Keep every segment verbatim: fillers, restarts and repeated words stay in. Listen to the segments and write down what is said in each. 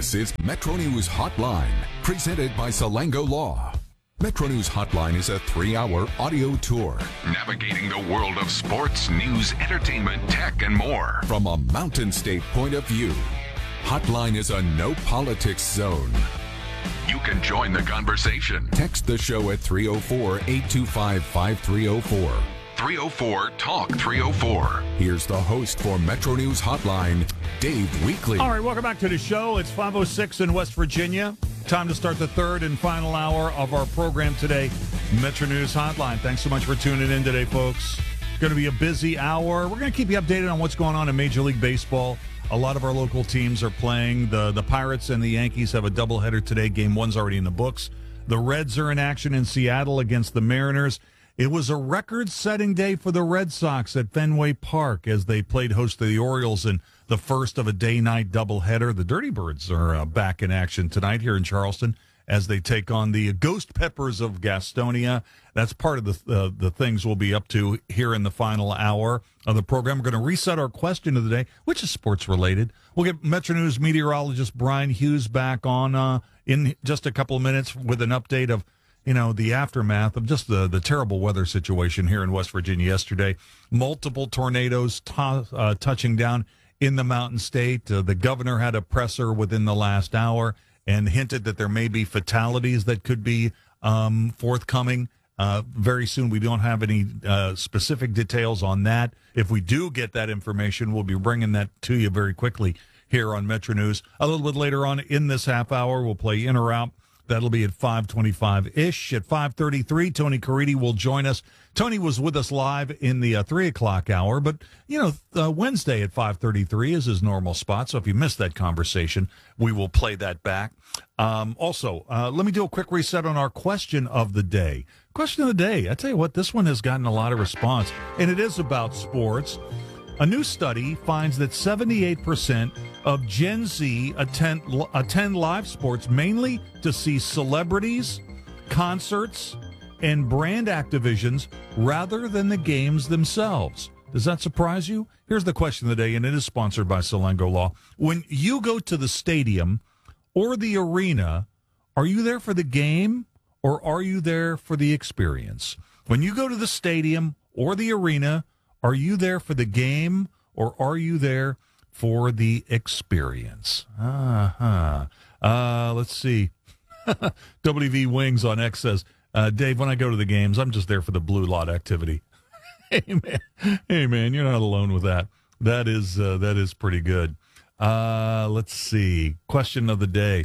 This is Metro News Hotline, presented by Salango Law. Metro News Hotline is a three-hour audio tour navigating the world of sports, news, entertainment, tech, and more from a Mountain State point of view. Hotline is a no-politics zone. You can join the conversation. Text the show at three oh four, eight two five, five three oh four. three oh four, talk three oh four. Here's the host for Metro News Hotline, Dave Weekley. All right, welcome back to the show. It's five oh six in West Virginia. Time to start the third and final hour of our program today, Metro News Hotline. Thanks so much for tuning in today, folks. It's going to be a busy hour. We're going to keep you updated on what's going on in Major League Baseball. A lot of our local teams are playing. The, the Pirates and the Yankees have a doubleheader today. Game one's already in the books. The Reds are in action in Seattle against the Mariners. It was a record-setting day for the Red Sox at Fenway Park as they played host to the Orioles in the first of a day-night doubleheader. The Dirty Birds are uh, back in action tonight here in Charleston as they take on the Ghost Peppers of Gastonia. That's part of the uh, the things we'll be up to here in the final hour of the program. We're going to reset our question of the day, which is sports-related. We'll get Metro News meteorologist Brian Hughes back on uh, in just a couple of minutes with an update of you know, the aftermath of just the, the terrible weather situation here in West Virginia yesterday. Multiple tornadoes t- uh, touching down in the Mountain State. Uh, the governor had a presser within the last hour and hinted that there may be fatalities that could be um, forthcoming uh, very soon. We don't have any uh, specific details on that. If we do get that information, we'll be bringing that to you very quickly here on Metro News. A little bit later on in this half hour, we'll play In or Out. That'll be at five twenty-five-ish. At five thirty-three, Tony Caridi will join us. Tony was with us live in the uh, three o'clock hour, but, you know, uh, Wednesday at five thirty-three is his normal spot, so if you missed that conversation, we will play that back. Um, also, uh, let me do a quick reset on our question of the day. Question of the day, I tell you what, this one has gotten a lot of response, and it is about sports. A new study finds that seventy-eight percent of Gen Z attend attend live sports mainly to see celebrities, concerts, and brand activations rather than the games themselves. Does that surprise you? Here's the question of the day, and it is sponsored by Salango Law. When you go to the stadium or the arena, are you there for the game or are you there for the experience? When you go to the stadium or the arena, are you there for the game or are you there for the experience? Uh-huh. Uh, let's see. W V Wings on X says, uh, Dave, when I go to the games, I'm just there for the blue lot activity. Hey, man. Hey, man, you're not alone with that. That is, uh, that is pretty good. Uh, let's see. Question of the day.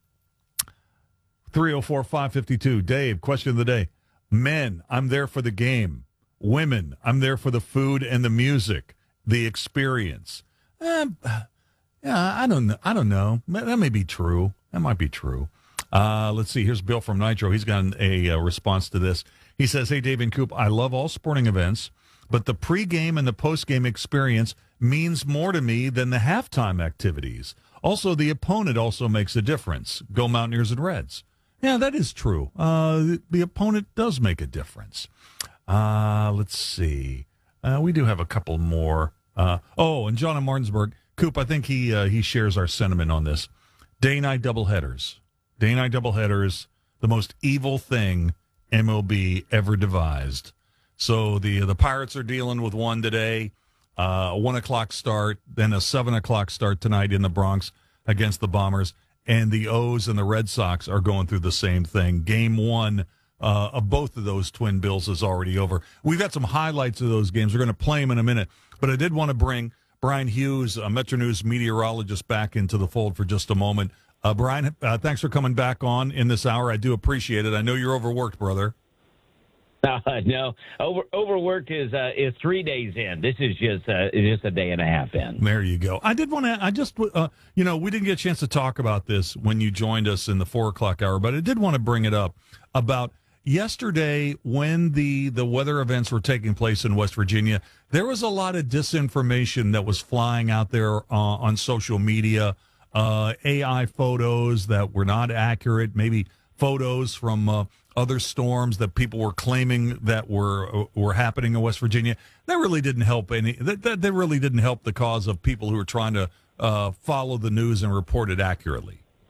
three oh four, five fifty-two. Dave, question of the day. Men, I'm there for the game. Women, I'm there for the food and the music, the experience. Eh, yeah, I don't know. I don't know. That may be true. That might be true. Uh, let's see. Here's Bill from Nitro. He's got a, a response to this. He says, hey, Dave and Coop, I love all sporting events, but the pregame and the postgame experience means more to me than the halftime activities. Also, the opponent also makes a difference. Go Mountaineers and Reds. Yeah, that is true. Uh, the, the opponent does make a difference. Uh, let's see. Uh, we do have a couple more. Uh, oh, and John in Martinsburg. Coop, I think he uh, he shares our sentiment on this. Day-night doubleheaders. Day-night doubleheaders, the most evil thing M L B ever devised. So the the Pirates are dealing with one today, uh, a one o'clock start, then a seven o'clock start tonight in the Bronx against the Bombers, and the O's and the Red Sox are going through the same thing. Game one Uh, of both of those twin bills is already over. We've got some highlights of those games. We're going to play them in a minute. But I did want to bring Brian Hughes, a Metro News meteorologist, back into the fold for just a moment. Uh, Brian, uh, thanks for coming back on in this hour. I do appreciate it. I know you're overworked, brother. Uh, no, over overworked is uh, is three days in. This is just uh, just a day and a half in. There you go. I did want to. I just, uh, you know, we didn't get a chance to talk about this when you joined us in the four o'clock hour, but I did want to bring it up about yesterday when the the weather events were taking place in West Virginia. There was a lot of disinformation that was flying out there uh, on social media. Uh, A I photos that were not accurate, maybe photos from uh, other storms that people were claiming that were were happening in West Virginia. That really didn't help any. That that, that really didn't help the cause of people who were trying to uh, follow the news and report it accurately.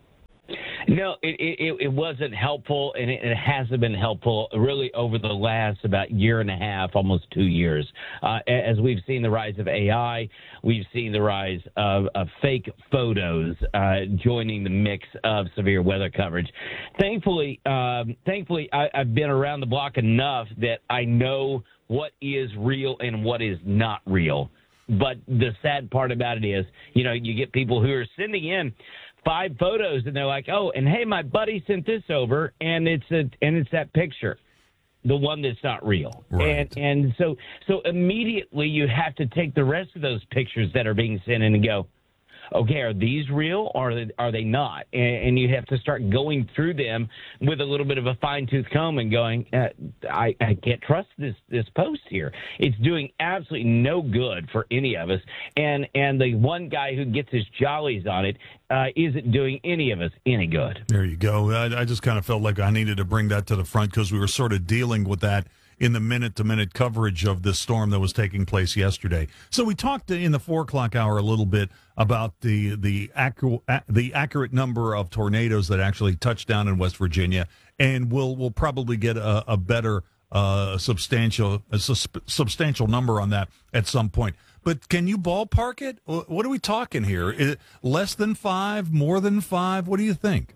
No, it, it, it wasn't helpful, and it, it hasn't been helpful really over the last about year and a half, almost two years. Uh, as we've seen the rise of A I, we've seen the rise of, of fake photos uh, joining the mix of severe weather coverage. Thankfully, um, thankfully, I, I've been around the block enough that I know what is real and what is not real. But the sad part about it is, you know, you get people who are sending in five photos, and they're like, "Oh, and hey, my buddy sent this over, and it's a and it's that picture, the one that's not real." Right. And and so so immediately you have to take the rest of those pictures that are being sent in and go, okay, are these real or are they, are they not? And, and you have to start going through them with a little bit of a fine-tooth comb and going, uh, I, I can't trust this this post here. It's doing absolutely no good for any of us. And and the one guy who gets his jollies on it uh, isn't doing any of us any good. There you go. I, I just kind of felt like I needed to bring that to the front because we were sort of dealing with that in the minute-to-minute coverage of this storm that was taking place yesterday. So we talked in the four o'clock hour a little bit about the the accurate the accurate number of tornadoes that actually touched down in West Virginia, and we'll we'll probably get a, a better uh, substantial a sus- substantial number on that at some point. But can you ballpark it? What are we talking here? Is it less than five, more than five? What do you think?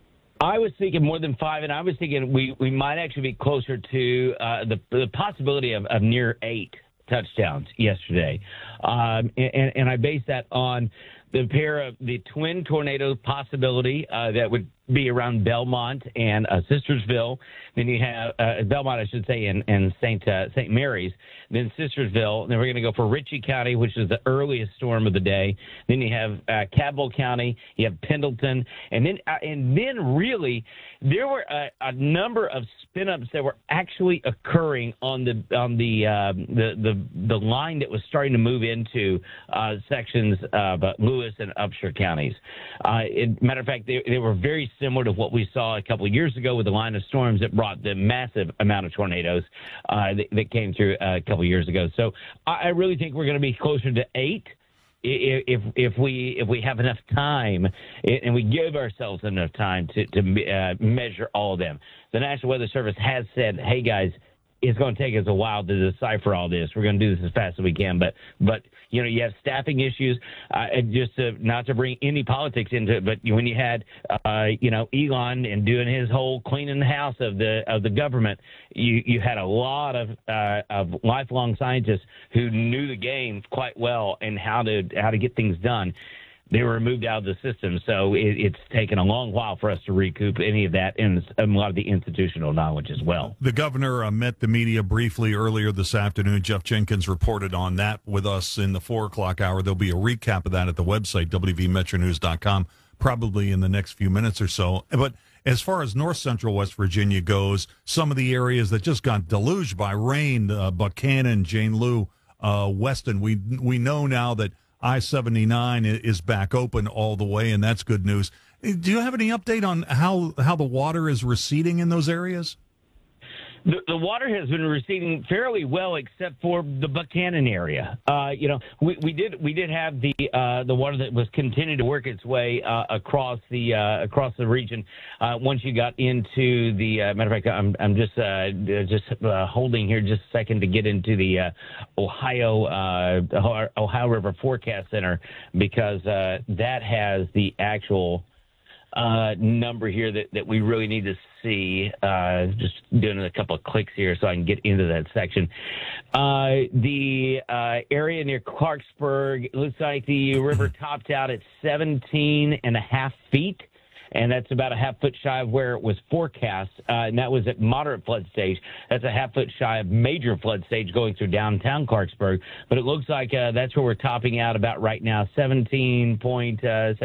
I was thinking more than five, and I was thinking we, we might actually be closer to uh, the the possibility of, of near eight touchdowns yesterday. Um, and, and I base that on the pair of the twin tornado possibility uh, that would be around Belmont and uh, Sistersville. Then you have uh, Belmont, I should say, and, and Saint uh, Saint Mary's. Then Sistersville. Then we're going to go for Ritchie County, which is the earliest storm of the day. Then you have uh, Cabell County. You have Pendleton, and then uh, and then really there were a, a number of spin-ups that were actually occurring on the on the uh, the, the the line that was starting to move into uh, sections of uh, Lewis and Upshur counties. Uh, it, matter of fact, they, they were very similar to what we saw a couple of years ago with the line of storms that brought the massive amount of tornadoes uh, that, that came through uh, a couple of years ago. So I, I really think we're going to be closer to eight if if we if we have enough time and we give ourselves enough time to to uh, measure all of them. The National Weather Service has said, "Hey guys, it's going to take us a while to decipher all this. We're going to do this as fast as we can." But, but you know, you have staffing issues. Uh, and just to, not to bring any politics into it, but when you had, uh, you know, Elon and doing his whole cleaning the house of the of the government, you, you had a lot of uh, of lifelong scientists who knew the game quite well and how to how to get things done. They were removed out of the system, so it, it's taken a long while for us to recoup any of that and a lot of the institutional knowledge as well. The governor uh, met the media briefly earlier this afternoon. Jeff Jenkins reported on that with us in the four o'clock hour. There'll be a recap of that at the website, w v metro news dot com, probably in the next few minutes or so. But as far as north central West Virginia goes, some of the areas that just got deluged by rain, uh, Buchanan, Jane Lou, uh, Weston, we we know now that I seventy-nine is back open all the way, and that's good news. Do you have any update on how, how the water is receding in those areas? The, the water has been receding fairly well, except for the Buchanan area. Uh, you know, we, we did we did have the uh, the water that was continuing to work its way uh, across the uh, across the region. Uh, once you got into the uh, matter of fact, I'm I'm just uh, just uh, holding here just a second to get into the uh, Ohio uh, Ohio River Forecast Center because uh, that has the actual Uh, number here that, that we really need to see. Uh, just doing a couple of clicks here so I can get into that section. Uh, the uh, area near Clarksburg, looks like the river topped out at seventeen and a half feet. And that's about a half foot shy of where it was forecast. Uh, and that was at moderate flood stage. That's a half foot shy of major flood stage going through downtown Clarksburg. But it looks like uh, that's where we're topping out about right now. seventeen point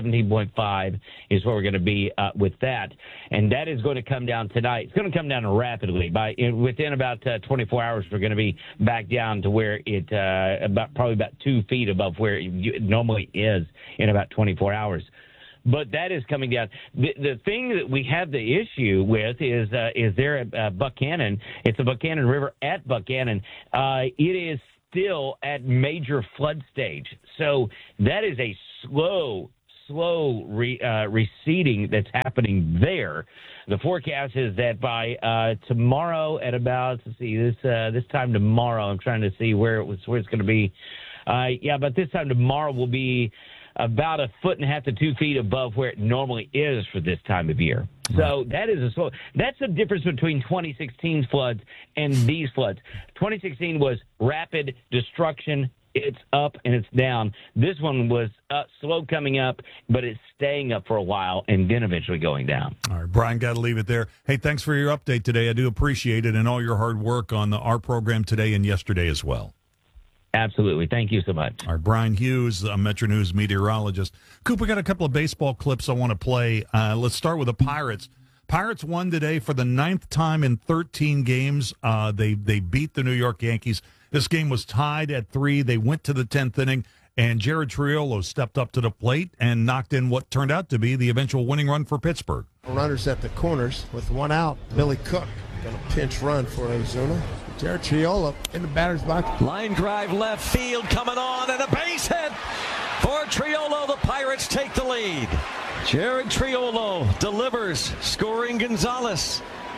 five is where we're going to be uh, with that. And that is going to come down tonight. It's going to come down rapidly. By in, Within about uh, twenty-four hours, we're going to be back down to where it uh, about probably about two feet above where it normally is in about twenty-four hours. But that is coming down. The, the thing that we have the issue with is uh, is there at uh, Buchanan. It's the Buchanan River at Buchanan. Uh, it is still at major flood stage. So that is a slow, slow re, uh, receding that's happening there. The forecast is that by uh, tomorrow at about, let's see, this uh, this time tomorrow, I'm trying to see where it was, where it's going to be. Uh, yeah, but this time tomorrow will be about a foot and a half to two feet above where it normally is for this time of year. So that is a slow. That's the difference between twenty sixteen's floods and these floods. twenty sixteen was rapid destruction. It's up and it's down. This one was uh, slow coming up, but it's staying up for a while and then eventually going down. All right, Brian, got to leave it there. Hey, thanks for your update today. I do appreciate it and all your hard work on the, our program today and yesterday as well. Absolutely. Thank you so much. All right, Brian Hughes, a Metro News meteorologist. Coop, we got a couple of baseball clips I want to play. Uh, let's start with the Pirates. Pirates won today for the ninth time in thirteen games. Uh, they they beat the New York Yankees. This game was tied at three. They went to the tenth inning, and Jared Triolo stepped up to the plate and knocked in what turned out to be the eventual winning run for Pittsburgh. Runners at the corners with one out. Billy Cook going to pinch run for Arizona. Jared Triolo in the batter's box. Line drive left field coming on, and a base hit for Triolo. The Pirates take the lead. Jared Triolo delivers, scoring Gonzalez.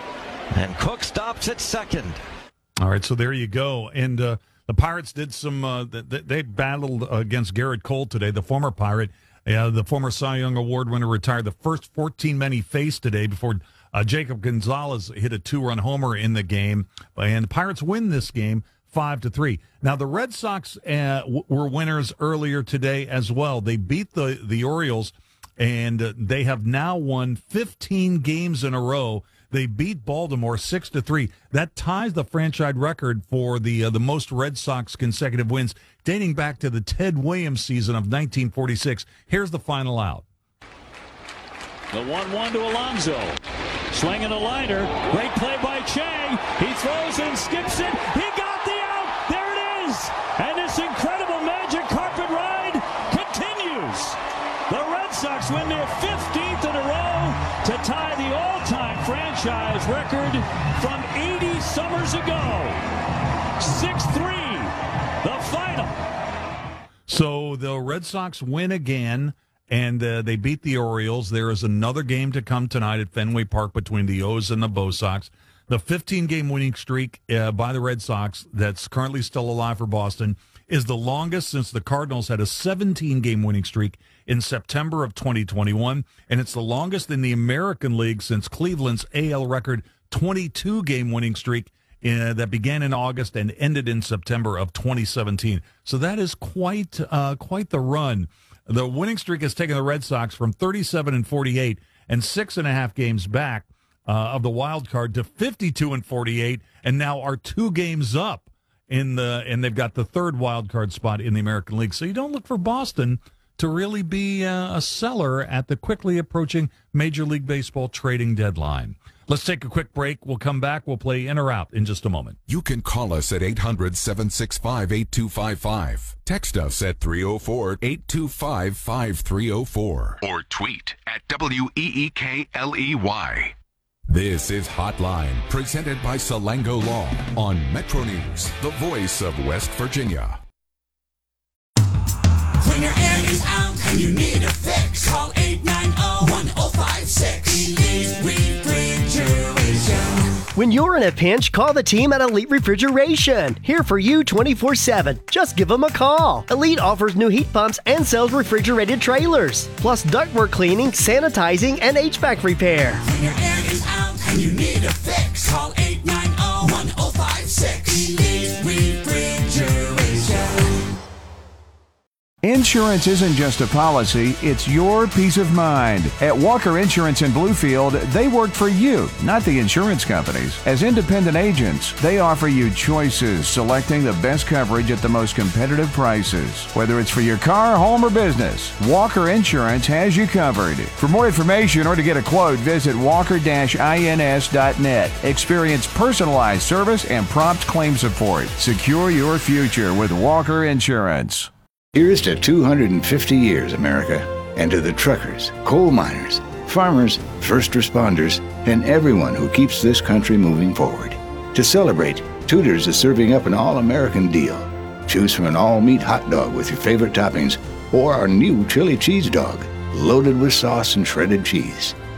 And Cook stops at second. All right, so there you go. And uh, the Pirates did some, uh, they, they battled against Garrett Cole today, the former Pirate. Uh, the former Cy Young Award winner retired the first fourteen men he faced today before uh, Jacob Gonzalez hit a two-run homer in the game. And the Pirates win this game five to three. Now, the Red Sox uh, w- were winners earlier today as well. They beat the, the Orioles, and uh, they have now won fifteen games in a row. They beat Baltimore six to three. That ties the franchise record for the uh, the most Red Sox consecutive wins, dating back to the Ted Williams season of nineteen forty-six. Here's the final out. The one one to Alonso. Swinging a liner. Great play by Chang. He throws and skips it. He got the out. There it is. And this incredible magic carpet ride continues. The Red Sox win their fifteenth in a row to tie the all-time franchise record from eighty summers ago. six three, the final. So the Red Sox win again, and uh, they beat the Orioles. There is another game to come tonight at Fenway Park between the O's and the Bo Sox. The fifteen-game winning streak uh, by the Red Sox that's currently still alive for Boston is the longest since the Cardinals had a seventeen-game winning streak in September of twenty twenty-one, and it's the longest in the American League since Cleveland's A L record twenty-two-game winning streak uh, that began in August and ended in September of twenty seventeen. So that is quite uh, quite the run. The winning streak has taken the Red Sox from thirty-seven and forty-eight and six and a half games back uh, of the wild card to fifty-two and forty-eight, and now are two games up in the and they've got the third wild card spot in the American League. So you don't look for Boston to really be uh, a seller at the quickly approaching Major League Baseball trading deadline. Let's take a quick break. We'll come back. We'll play in or out in just a moment. You can call us at eight hundred, seven six five, eight two five five. Text us at three oh four, eight two five, five three oh four. Or tweet at W E E K L E Y. This is Hotline, presented by Salango Law on Metro News, the voice of West Virginia. When your air is out and you need a fix, call eight nine zero, one zero five six. Elite Refrigeration. When you're in a pinch, call the team at Elite Refrigeration. Here for you twenty-four seven. Just give them a call. Elite offers new heat pumps and sells refrigerated trailers, plus ductwork cleaning, sanitizing, and H V A C repair. When your air is out and you need a fix, call eight nine zero, one zero five six. Elite Refrigeration. Insurance isn't just a policy, it's your peace of mind. At Walker Insurance in Bluefield, they work for you, not the insurance companies. As independent agents, they offer you choices, selecting the best coverage at the most competitive prices. Whether it's for your car, home, or business, Walker Insurance has you covered. For more information or to get a quote, visit walker dash ins dot net. Experience personalized service and prompt claim support. Secure your future with Walker Insurance. Here's to two hundred fifty years, America, and to the truckers, coal miners, farmers, first responders, and everyone who keeps this country moving forward. To celebrate, Tudor's is serving up an all-American deal. Choose from an all-meat hot dog with your favorite toppings or our new chili cheese dog. loaded with sauce and shredded cheese.